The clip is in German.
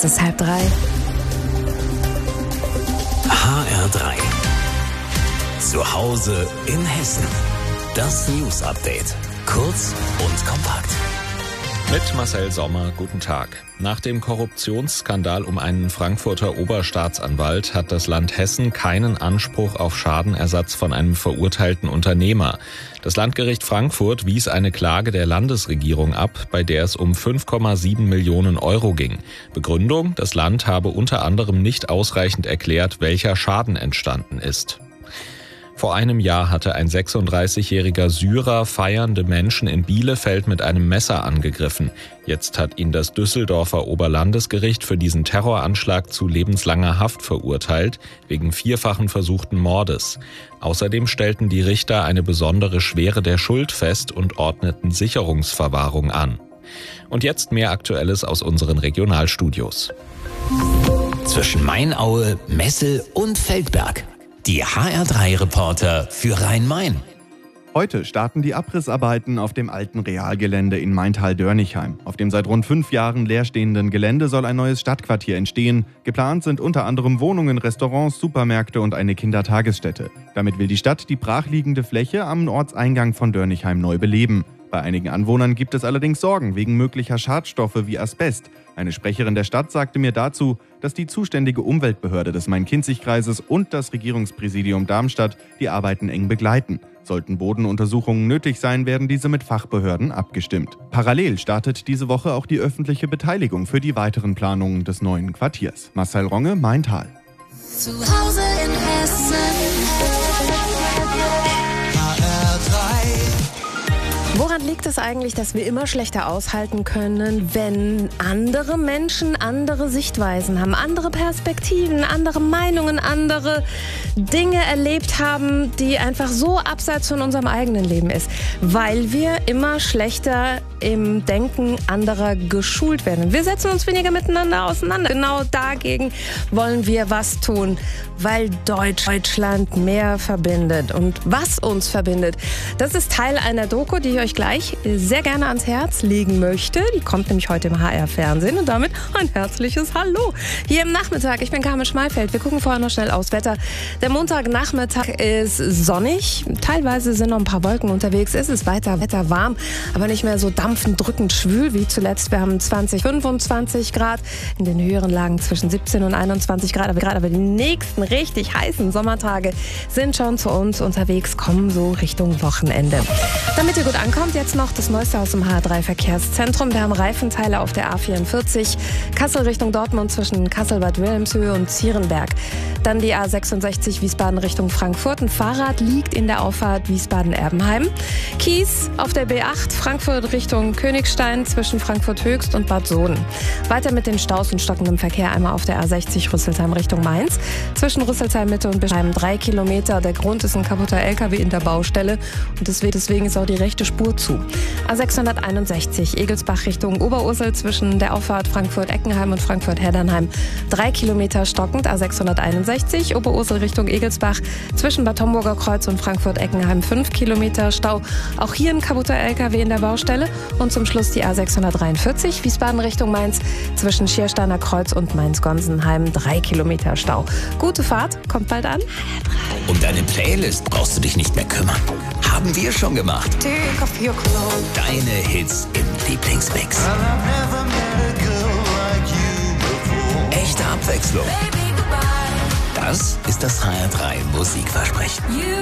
Es ist 2:30. HR3. Zu Hause in Hessen. Das News Update. Kurz und kompakt. Mit Marcel Sommer, guten Tag. Nach dem Korruptionsskandal um einen Frankfurter Oberstaatsanwalt hat das Land Hessen keinen Anspruch auf Schadenersatz von einem verurteilten Unternehmer. Das Landgericht Frankfurt wies eine Klage der Landesregierung ab, bei der es um 5,7 Millionen Euro ging. Begründung: Das Land habe unter anderem nicht ausreichend erklärt, welcher Schaden entstanden ist. Vor einem Jahr hatte ein 36-jähriger Syrer feiernde Menschen in Bielefeld mit einem Messer angegriffen. Jetzt hat ihn das Düsseldorfer Oberlandesgericht für diesen Terroranschlag zu lebenslanger Haft verurteilt, wegen 4-fachen versuchten Mordes. Außerdem stellten die Richter eine besondere Schwere der Schuld fest und ordneten Sicherungsverwahrung an. Und jetzt mehr Aktuelles aus unseren Regionalstudios. Zwischen Mainaue, Messel und Feldberg. Die HR3-Reporter für Rhein-Main. Heute starten die Abrissarbeiten auf dem alten Realgelände in Maintal-Dörnichheim. Auf dem seit rund 5 Jahren leerstehenden Gelände soll ein neues Stadtquartier entstehen. Geplant sind unter anderem Wohnungen, Restaurants, Supermärkte und eine Kindertagesstätte. Damit will die Stadt die brachliegende Fläche am Ortseingang von Dörnichheim neu beleben. Bei einigen Anwohnern gibt es allerdings Sorgen wegen möglicher Schadstoffe wie Asbest. Eine Sprecherin der Stadt sagte mir dazu, dass die zuständige Umweltbehörde des Main-Kinzig-Kreises und das Regierungspräsidium Darmstadt die Arbeiten eng begleiten. Sollten Bodenuntersuchungen nötig sein, werden diese mit Fachbehörden abgestimmt. Parallel startet diese Woche auch die öffentliche Beteiligung für die weiteren Planungen des neuen Quartiers. Marcel Ronge, Maintal. Zu Hause in Hessen. Woran liegt es eigentlich, dass wir immer schlechter aushalten können, wenn andere Menschen andere Sichtweisen haben, andere Perspektiven, andere Meinungen, andere Dinge erlebt haben, die einfach so abseits von unserem eigenen Leben ist? Weil wir immer schlechter im Denken anderer geschult werden. Wir setzen uns weniger miteinander auseinander. Genau dagegen wollen wir was tun, weil Deutschland mehr verbindet. Und was uns verbindet, das ist Teil einer Doku, die ich euch gleich sehr gerne ans Herz legen möchte. Die kommt nämlich heute im HR-Fernsehen und damit ein herzliches Hallo. Hier im Nachmittag, ich bin Carmen Schmalfeld. Wir gucken vorher noch schnell aufs Wetter. Der Montagnachmittag ist sonnig. Teilweise sind noch ein paar Wolken unterwegs. Es ist weiter warm, aber nicht mehr so dampfend, drückend schwül wie zuletzt. Wir haben 25 Grad. In den höheren Lagen zwischen 17 und 21 Grad. Aber die nächsten richtig heißen Sommertage sind schon zu uns unterwegs, kommen so Richtung Wochenende. Damit ihr gut ankommt, jetzt noch das Neueste aus dem HR3-Verkehrszentrum. Wir haben Reifenteile auf der A44, Kassel Richtung Dortmund zwischen Kassel-Bad Wilhelmshöhe und Zierenberg. Dann die A66 Wiesbaden Richtung Frankfurt. Ein Fahrrad liegt in der Auffahrt Wiesbaden-Erbenheim. Kies auf der B8 Frankfurt Richtung Königstein zwischen Frankfurt Höchst und Bad Soden. Weiter mit den Staus und stockendem Verkehr einmal auf der A60 Rüsselsheim Richtung Mainz. Zwischen Rüsselsheim Mitte und Bischheim 3 Kilometer. Der Grund ist ein kaputter LKW in der Baustelle und deswegen ist auch die rechte Spur zu. A661 Egelsbach Richtung Oberursel zwischen der Auffahrt Frankfurt-Eckenheim und Frankfurt-Herdernheim 3 Kilometer stockend. A661 Oberursel Richtung Egelsbach zwischen Bad Homburger Kreuz und Frankfurt-Eckenheim 5 Kilometer Stau. Auch hier ein kaputter LKW in der Baustelle. Und zum Schluss die A643 Wiesbaden Richtung Mainz zwischen Schiersteiner Kreuz und Mainz-Gonsenheim 3 Kilometer Stau. Gute Fahrt, kommt bald an. Um deine Playlist brauchst du dich nicht mehr kümmern. Haben wir schon gemacht. Deine Hits im Lieblingsmix. Echte Abwechslung. Das ist das HR3 Musikversprechen.